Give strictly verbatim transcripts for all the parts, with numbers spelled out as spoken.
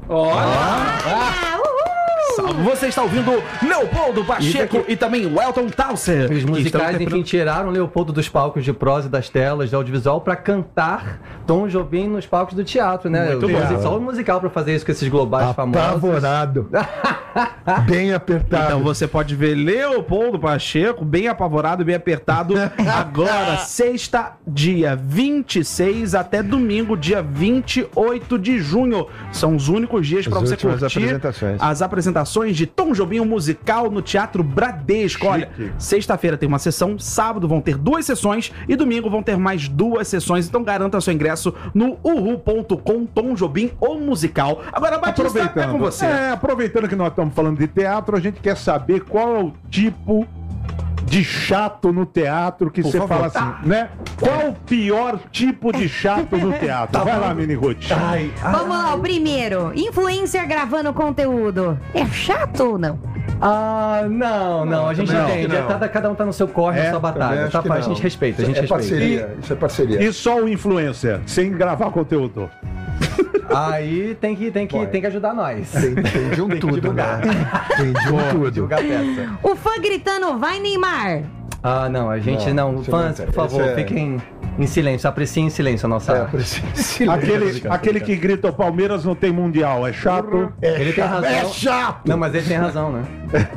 Olha! Ah, você está ouvindo Leopoldo Pacheco e, e também o Elton Towser. Os musicais, enfim, tiraram Leopoldo dos palcos de prosa, das telas, do audiovisual, para cantar Tom Jobim nos palcos do teatro, né? Muito bom. Só o musical para fazer isso com esses globais famosos. Apavorado. Bem apertado. Então você pode ver Leopoldo Pacheco, bem apavorado, bem apertado, agora, sexta, dia vinte e seis, até domingo, dia vinte e oito de junho. São os únicos dias para você curtir apresentações. as apresentações de Tom Jobim, um musical no Teatro Bradesco. Olha, sexta-feira tem uma sessão, sábado vão ter duas sessões e domingo vão ter mais duas sessões. Então garanta seu ingresso no uhu ponto com, Tom Jobim ou musical. Agora, Batista, é com você. É, aproveitando que nós estamos falando de teatro, a gente quer saber qual é o tipo de chato no teatro que você fala assim, tá, né? Qual o pior tipo de chato no teatro? Vai lá, Mini Ruth. Ai, ai, Vamos lá, o primeiro. Influencer gravando conteúdo. É chato ou não? Ah, não, não, a gente não, entende. Não. Cada, cada um tá no seu corre, é, na sua batalha. Tá, a gente respeita, a gente é respeita. Parceria, isso é parceria. E só o influencer, sem gravar conteúdo? Aí tem que, tem que, tem que ajudar nós. Tem, tem de um tem tudo, né? Tem de um tudo. Divulgar peça. O fã gritando, vai Neymar! Ah, não, a gente não. não. Fãs, por favor, é... fiquem em silêncio, apreciem em silêncio a nossa é, arte. Silêncio. Aquele, aquele que grita o Palmeiras não tem mundial, é chato? É ele chato. tem razão. É chato! Não, mas ele tem razão, né?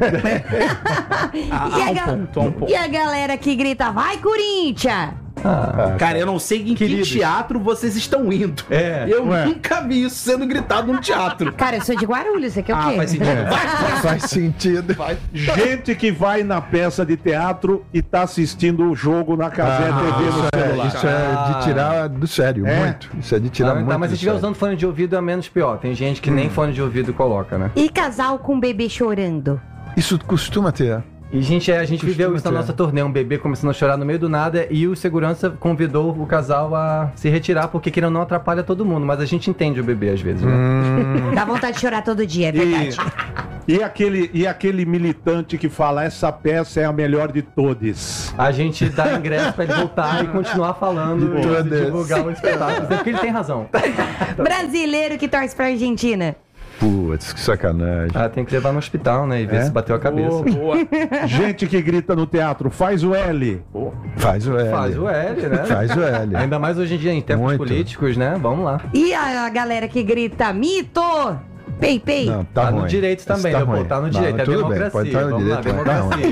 ah, e, a ga... um ponto, um ponto. E a galera que grita, vai Corinthians! Ah, cara, eu não sei em queridos. que teatro vocês estão indo. É, eu ué. nunca vi isso sendo gritado num teatro. Cara, eu sou de Guarulhos, você quer ah, o quê? Faz sentido. É. Faz sentido. Gente que vai na peça de teatro e tá assistindo o jogo na Casé ah, T V no celular. É, isso é de tirar do sério, é. muito. Isso é de tirar não, muito tá, mas se estiver usando fone de ouvido é menos pior. Tem gente que hum. nem fone de ouvido coloca, né? E casal com bebê chorando? Isso costuma ter. E gente, a gente viveu isso na nossa turnê, um bebê começando a chorar no meio do nada e o segurança convidou o casal a se retirar porque querendo não atrapalha todo mundo, mas a gente entende o bebê às vezes, né? Hum. Dá vontade de chorar todo dia, é verdade. E, e, aquele, e aquele militante que fala, essa peça é a melhor de todas. A gente dá ingresso pra ele voltar e continuar falando e divulgar o espetáculo, porque ele tem razão. Brasileiro que torce pra Argentina. Putz, que sacanagem. Ah, tem que levar no hospital, né? E ver é? se bateu a cabeça. Boa, boa. Gente que grita no teatro, faz o L. Boa. Faz o L. Faz o L, né? Faz o L. Ainda mais hoje em dia, em tempos Muito. políticos, né? Vamos lá. E a, a galera que grita, mito! Pei, pei. Não, tá, tá ruim. no direito também, tá, Pô, tá no direito, não, é tudo democracia. Bem, pode estar no Vamos direito, lá, democracia.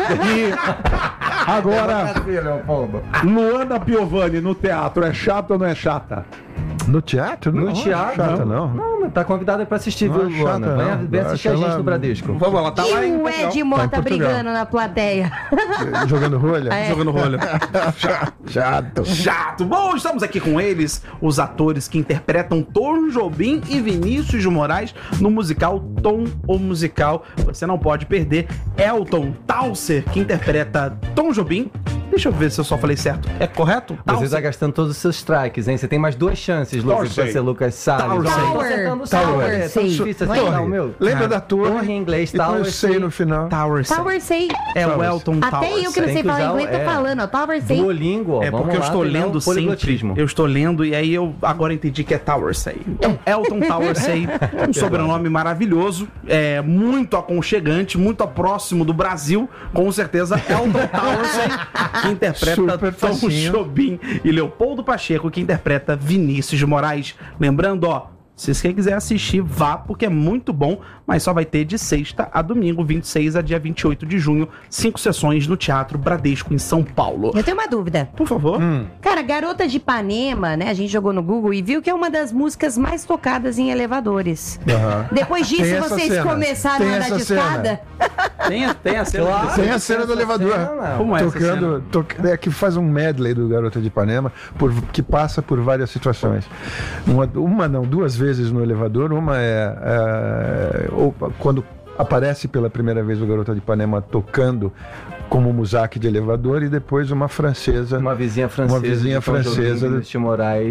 E agora, Luana Piovani no teatro, é chata ou não é chata? No teatro? No não, teatro? Chata, não. Não, mas tá convidada pra assistir, não viu, Luana? chata, Vem, vem assistir a gente ela... no Bradesco. Vamos lá, tá e lá em o Ed Mota tá brigando na plateia. Jogando rolha? É. Jogando rolha. Chato. Chato. Bom, estamos aqui com eles, os atores que interpretam Tom Jobim e Vinícius de Moraes no musical Tom, o Musical. Você não pode perder. Elton Towser, que interpreta Tom Jobim. Deixa eu ver se eu só falei certo. É correto? Você está gastando todos os seus strikes, hein? Você tem mais duas chances, Lucas, pra ser Lucas Salles. Tower. Tower. É tão difícil assim, não, meu. Lembra da torre? Torre em inglês, Tower sei no final. Tower sei. Tower sei. É o Elton Towers. Até eu que não sei falar inglês, tô falando, ó. Tower sei. Duolingo, É porque eu estou lendo sempre. Eu estou lendo e aí eu agora entendi que é Tower sei. Então, Elton Towers sei. Um sobrenome maravilhoso, é muito aconchegante, muito próximo do Brasil. Com certeza, Elton Towers sei, que interpreta Tom Jobim, e Leopoldo Pacheco, que interpreta Vinícius de Moraes. Lembrando, ó, se você quiser assistir, vá, porque é muito bom, mas só vai ter de sexta a domingo, vinte e seis a dia vinte e oito de junho, cinco sessões no Teatro Bradesco, em São Paulo. Eu tenho uma dúvida. Por favor. Hum. Cara, Garota de Ipanema, né, a gente jogou no Google e viu que é uma das músicas mais tocadas em elevadores. Uhum. Depois disso, vocês cena. começaram tem a andar de cena. escada? Tem a, tem a cena. Claro, tem a cena do elevador. Cena, Como é tocando, to, é que faz um medley do Garota de Ipanema, por, que passa por várias situações. Uma, uma não, duas vezes no elevador. Uma é, é ou, quando aparece pela primeira vez o Garota de Ipanema tocando como musaque de elevador, e depois uma francesa, uma vizinha francesa, uma vizinha francesa de Moraes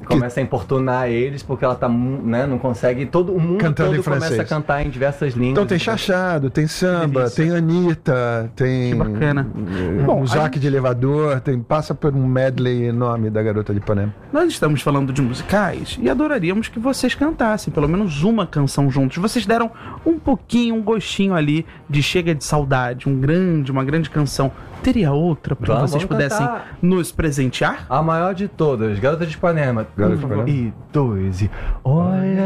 começa a importunar eles porque ela tá, né, não consegue, todo o mundo Cantando todo começa a cantar em diversas línguas. Então tem chachado, tem samba, tem Anitta, tem... Que bacana. Um, Bom, um Zaque gente... de elevador, tem, passa por um medley enorme da Garota de Ipanema. Nós estamos falando de musicais e adoraríamos que vocês cantassem pelo menos uma canção juntos. Vocês deram um pouquinho, um gostinho ali de Chega de Saudade, um grande, uma grande canção. Teria outra para vocês pudessem cantar. Nos presentear? A maior de todas, Garota de Ipanema. Garota de Ipanema. E dois e olha